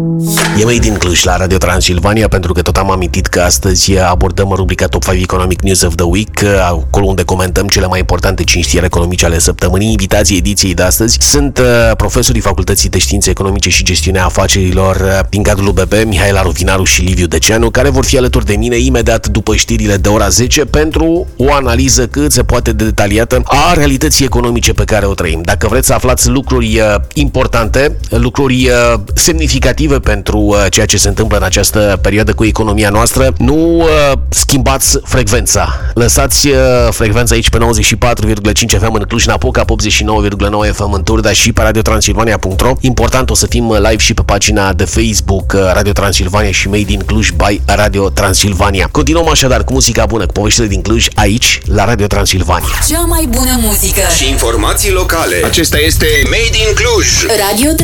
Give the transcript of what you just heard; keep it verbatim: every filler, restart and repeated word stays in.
E Made in Cluj la Radio Transilvania, pentru că tot am amintit că astăzi abordăm rubrica Top cinci Economic News of the Week, acolo unde comentăm cele mai importante cinci știri economice ale săptămânii. Invitații ediției de astăzi sunt profesorii Facultății de Științe Economice și Gestiunea Afacerilor din cadrul U B B, Mihaela Rovinaru și Liviu Deceanu, care vor fi alături de mine imediat după știrile de ora zece pentru o analiză cât se poate de detaliată a realității economice pe care o trăim. Dacă vreți să aflați lucruri importante, lucruri semnificative pentru ceea ce se întâmplă în această perioadă cu economia noastră, nu uh, schimbați frecvența. Lăsați uh, frecvența aici pe nouăzeci și patru virgulă cinci F M în Cluj-Napoca, pe optzeci și nouă virgulă nouă F M în Turda și pe radio transilvania punct ro. Important, o să fim live și pe pagina de Facebook uh, Radio Transilvania și Made in Cluj by Radio Transilvania. Continuăm așadar cu muzica bună, cu poveștile din Cluj, aici, la Radio Transilvania. Cea mai bună muzică și informații locale. Acesta este Made in Cluj. Radio